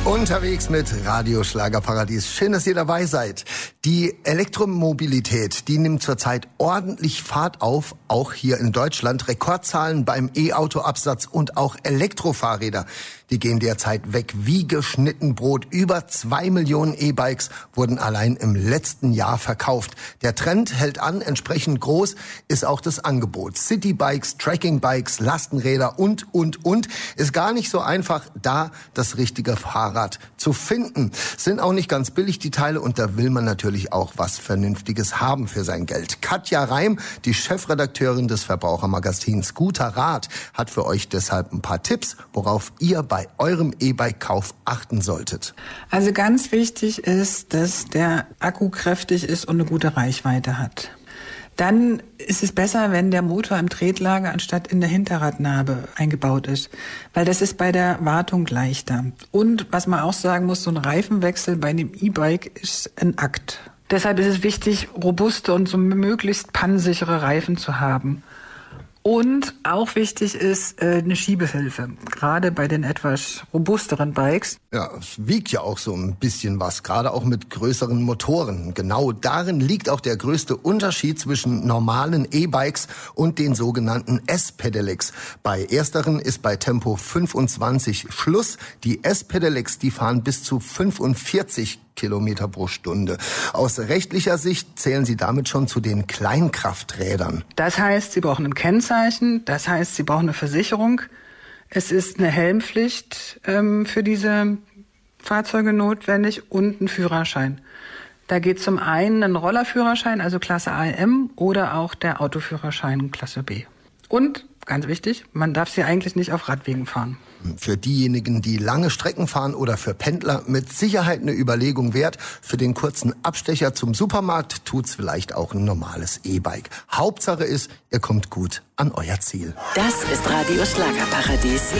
Unterwegs mit Radio Schlagerparadies. Schön, dass ihr dabei seid. Die Elektromobilität, die nimmt zurzeit ordentlich Fahrt auf, auch hier in Deutschland. Rekordzahlen beim E-Auto-Absatz und auch Elektrofahrräder. Die gehen derzeit weg wie geschnitten Brot. Über 2 Millionen E-Bikes wurden allein im letzten Jahr verkauft. Der Trend hält an, entsprechend groß ist auch das Angebot. Citybikes, Trekkingbikes, Lastenräder und. Ist gar nicht so einfach, da das richtige Fahrrad zu finden. Sind auch nicht ganz billig, die Teile, und da will man natürlich auch was Vernünftiges haben für sein Geld. Katja Reim, die Chefredakteurin des Verbrauchermagazins Guter Rat, hat für euch deshalb ein paar Tipps, worauf ihr bei eurem E-Bike-Kauf achten solltet. Also ganz wichtig ist, dass der Akku kräftig ist und eine gute Reichweite hat. Dann ist es besser, wenn der Motor im Tretlager anstatt in der Hinterradnabe eingebaut ist, weil das ist bei der Wartung leichter. Und was man auch sagen muss, so ein Reifenwechsel bei einem E-Bike ist ein Akt. Deshalb ist es wichtig, robuste und so möglichst pannsichere Reifen zu haben. Und auch wichtig ist eine Schiebehilfe, gerade bei den etwas robusteren Bikes. Ja, es wiegt ja auch so ein bisschen was, gerade auch mit größeren Motoren. Genau darin liegt auch der größte Unterschied zwischen normalen E-Bikes und den sogenannten S-Pedelecs. Bei ersteren ist bei Tempo 25 Schluss. Die S-Pedelecs, die fahren bis zu 45 Kilometer pro Stunde. Aus rechtlicher Sicht zählen sie damit schon zu den Kleinkrafträdern. Das heißt, sie brauchen ein Kennzeichen, das heißt, sie brauchen eine Versicherung. Es ist eine Helmpflicht für diese Fahrzeuge notwendig und ein Führerschein. Da geht zum einen ein Rollerführerschein, also Klasse AM, oder auch der Autoführerschein Klasse B. Und, ganz wichtig, man darf sie eigentlich nicht auf Radwegen fahren. Für diejenigen, die lange Strecken fahren oder für Pendler mit Sicherheit eine Überlegung wert. Für den kurzen Abstecher zum Supermarkt tut's vielleicht auch ein normales E-Bike. Hauptsache ist, ihr kommt gut an euer Ziel. Das ist Radio Schlagerparadies.